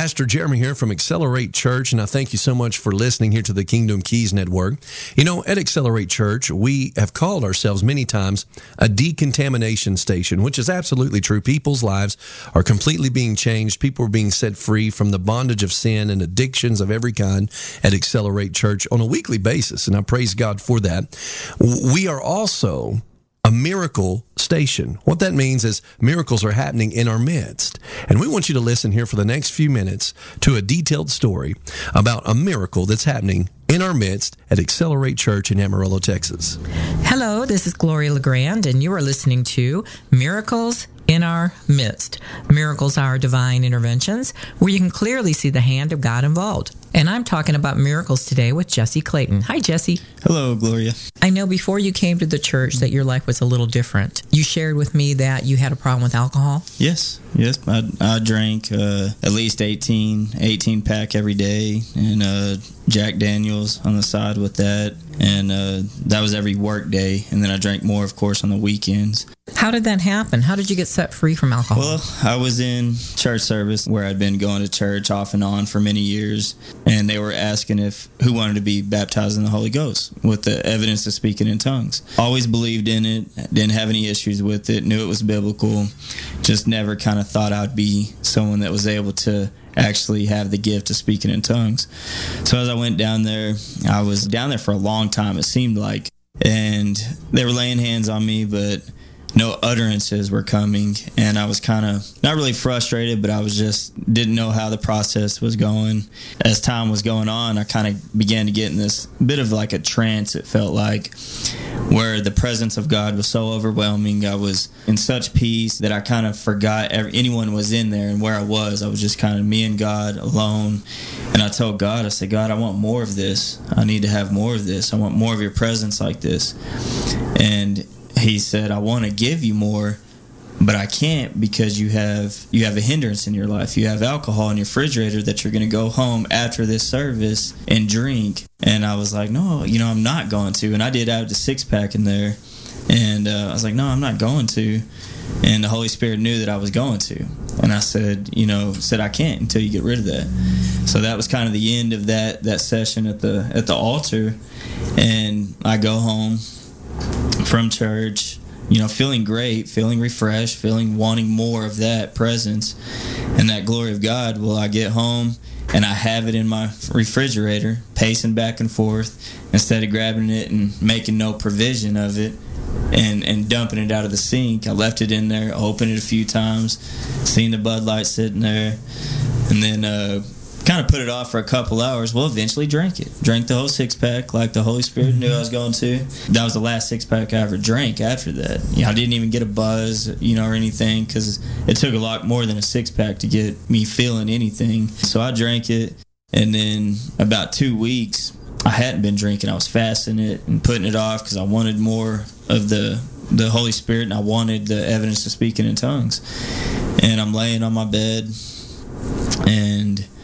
Pastor Jeremy here from Accelerate Church, and I thank you so much for listening here to the Kingdom Keys Network. You know, at Accelerate Church, we have called ourselves many times a decontamination station, which is absolutely true. People's lives are completely being changed. People are being set free from the bondage of sin and addictions of every kind at Accelerate Church on a weekly basis, and I praise God for that. We are also a miracle station. What that means is miracles are happening in our midst. And we want you to listen here for the next few minutes to a detailed story about a miracle that's happening in our midst at Accelerate Church in Amarillo, Texas. Hello, this is Gloria LeGrand, and you are listening to Miracles in Our Midst. Miracles are divine interventions where you can clearly see the hand of God involved. And I'm talking about miracles today with Jesse Clayton. Hi, Jesse. Hello, Gloria. I know before you came to the church that your life was a little different. You shared with me that you had a problem with alcohol. Yes. I drank at least 18 pack every day, and Jack Daniels on the side with that. And that was every work day. And then I drank more, of course, on the weekends. How did that happen? How did you get set free from alcohol? Well, I was in church service where I'd been going to church off and on for many years, and they were asking who wanted to be baptized in the Holy Ghost with the evidence of speaking in tongues. Always believed in it, didn't have any issues with it, knew it was biblical, just never kind of thought I'd be someone that was able to actually have the gift of speaking in tongues. So as I went down there, I was down there for a long time, it seemed like, and they were laying hands on me, but no utterances were coming, and I was kind of not really frustrated, but I was just didn't know how the process was going. As time was going on, I kind of began to get in this bit of like a trance, it felt like, where the presence of God was so overwhelming. I was in such peace that I kind of forgot anyone was in there and where I was. I was just kind of me and God alone, and I told God, I said, God, I want more of this. I need to have more of this. I want more of your presence like this. And he said, I want to give you more, but I can't because you have a hindrance in your life. You have alcohol in your refrigerator that you're going to go home after this service and drink. And I was like, no, I'm not going to. And I did have the 6-pack in there. And I was like, no, I'm not going to. And the Holy Spirit knew that I was going to. And I said, I can't until you get rid of that. So that was kind of the end of that session at the altar. And I go home from church, feeling great, feeling refreshed, wanting more of that presence and that glory of God. Well, I get home and I have it in my refrigerator, pacing back and forth, instead of grabbing it and making no provision of it and dumping it out of the sink. I left it in there, opened it a few times, seen the Bud Light sitting there, and then kind of put it off for a couple hours. Well, eventually drank the whole 6-pack like the Holy Spirit knew I was going to. That was the last 6-pack I ever drank after that. I didn't even get a buzz, or anything, because it took a lot more than a 6-pack to get me feeling anything. So I drank it, and then about 2 weeks I hadn't been drinking. I was fasting it and putting it off because I wanted more of the Holy Spirit, and I wanted the evidence of speaking in tongues. And I'm laying on my bed, and